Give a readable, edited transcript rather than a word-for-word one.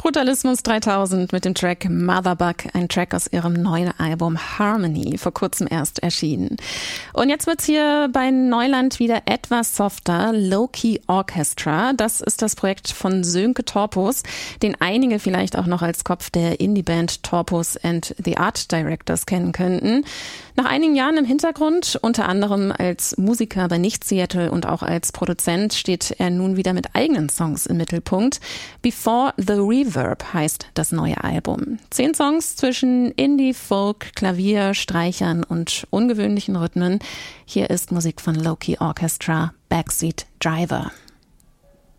Brutalismus 3000 mit dem Track Motherbug, ein Track aus ihrem neuen Album Harmony, vor kurzem erst erschienen. Und jetzt wird's hier bei Neuland wieder etwas softer. Low-Key Orchestra, das ist das Projekt von Sönke Torpus, den einige vielleicht auch noch als Kopf der Indie-Band Torpus and the Art Directors kennen könnten. Nach einigen Jahren im Hintergrund, unter anderem als Musiker bei Nicht Seattle und auch als Produzent, steht er nun wieder mit eigenen Songs im Mittelpunkt. Before the Reverb heißt das neue Album. 10 Songs zwischen Indie, Folk, Klavier, Streichern und ungewöhnlichen Rhythmen. Hier ist Musik von Low-Key Orchestra, Backseat Driver.